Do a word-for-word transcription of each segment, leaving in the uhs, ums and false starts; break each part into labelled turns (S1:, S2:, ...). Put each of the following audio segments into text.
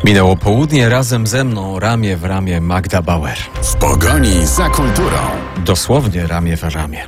S1: Minęło południe, razem ze mną ramię w ramię Magda Bauer.
S2: W pogoni za kulturą.
S1: Dosłownie ramię w ramię.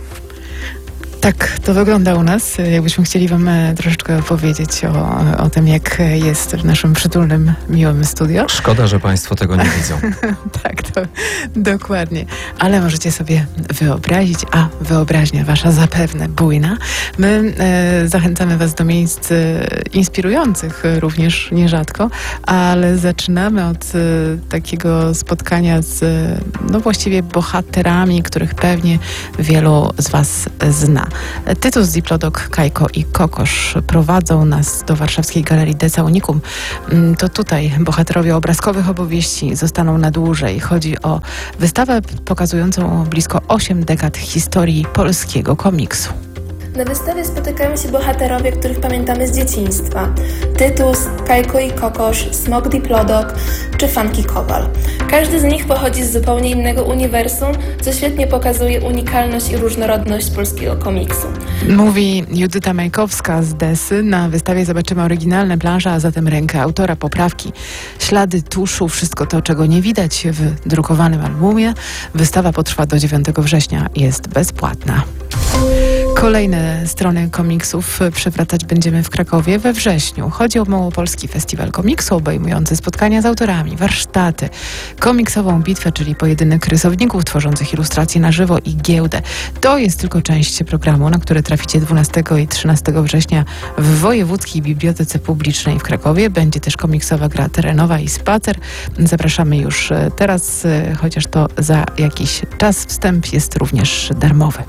S3: Tak to wygląda u nas. Jakbyśmy chcieli wam troszeczkę powiedzieć o, o tym, jak jest w naszym przytulnym, miłym studio.
S1: Szkoda, że państwo tego nie widzą.
S3: Tak, to dokładnie. Ale możecie sobie wyobrazić, a wyobraźnia wasza zapewne bujna. My e, zachęcamy was do miejsc e, inspirujących również nierzadko, ale zaczynamy od e, takiego spotkania z no właściwie bohaterami, których pewnie wielu z was zna. Tytus, Diplodok, Kajko i Kokosz prowadzą nas do warszawskiej Galerii Deca Unicum. To tutaj bohaterowie obrazkowych opowieści zostaną na dłużej. Chodzi o wystawę pokazującą blisko osiem dekad historii polskiego komiksu.
S4: Na wystawie spotykają się bohaterowie, których pamiętamy z dzieciństwa. Tytus, Kajko i Kokosz, Smok Diplodok czy Funky Kowal. Każdy z nich pochodzi z zupełnie innego uniwersum, co świetnie pokazuje unikalność i różnorodność polskiego komiksu.
S3: Mówi Judyta Majkowska z Desy. Na wystawie zobaczymy oryginalne plansze, a zatem rękę autora, poprawki, ślady tuszu, wszystko to, czego nie widać w drukowanym albumie. Wystawa potrwa do dziewiątego września. Jest bezpłatna. Kolejne strony komiksów przewracać będziemy w Krakowie we wrześniu. Chodzi o Małopolski Festiwal Komiksu, obejmujący spotkania z autorami, warsztaty, komiksową bitwę, czyli pojedynek rysowników tworzących ilustracje na żywo i giełdę. To jest tylko część programu, na który traficie dwunastego i trzynastego września w Wojewódzkiej Bibliotece Publicznej w Krakowie. Będzie też komiksowa gra terenowa i spacer. Zapraszamy już teraz, chociaż to za jakiś czas. Wstęp jest również darmowy.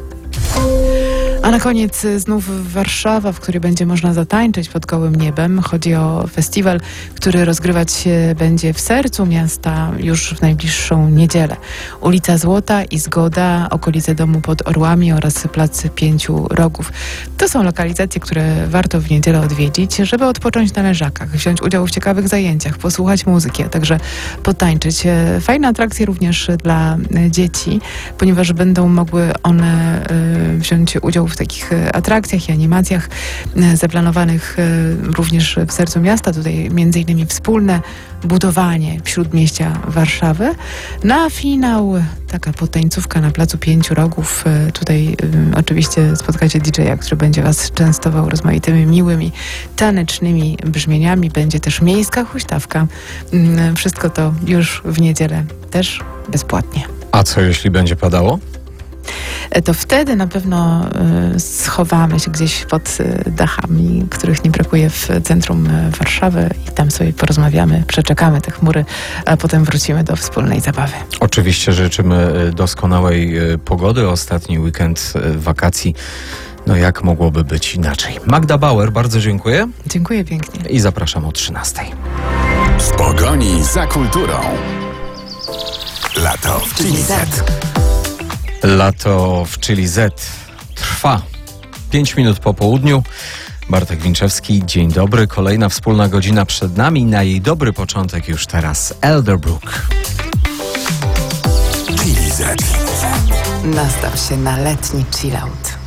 S3: A na koniec znów Warszawa, w której będzie można zatańczyć pod gołym niebem. Chodzi o festiwal, który rozgrywać się będzie w sercu miasta już w najbliższą niedzielę. Ulica Złota i Zgoda, okolice Domu pod Orłami oraz Plac Pięciu Rogów. To są lokalizacje, które warto w niedzielę odwiedzić, żeby odpocząć na leżakach, wziąć udział w ciekawych zajęciach, posłuchać muzyki, a także potańczyć. Fajne atrakcje również dla dzieci, ponieważ będą mogły one wziąć udział w takich atrakcjach i animacjach zaplanowanych również w sercu miasta. Tutaj między innymi wspólne budowanie śródmieścia Warszawy. Na finał taka potańcówka na Placu Pięciu Rogów. Tutaj oczywiście spotkacie didżeja, który będzie was częstował rozmaitymi miłymi, tanecznymi brzmieniami. Będzie też miejska huśtawka. Wszystko to już w niedzielę, też bezpłatnie.
S1: A co jeśli będzie padało?
S3: To wtedy na pewno y, schowamy się gdzieś pod y, dachami, których nie brakuje w centrum y, Warszawy i tam sobie porozmawiamy, przeczekamy te chmury, a potem wrócimy do wspólnej zabawy.
S1: Oczywiście życzymy doskonałej y, pogody. Ostatni weekend y, wakacji. No jak mogłoby być inaczej? Magda Bauer, bardzo dziękuję.
S3: Dziękuję pięknie.
S1: I zapraszam o trzynastej.
S2: W pogoni za kulturą. Lato w Chili Z.
S1: Lato w Chili Z trwa. Pięć minut po południu. Bartek Winczewski, dzień dobry. Kolejna wspólna godzina przed nami. Na jej dobry początek już teraz Elderbrook.
S2: Chili Z.
S5: Nastaw się na letni chillout.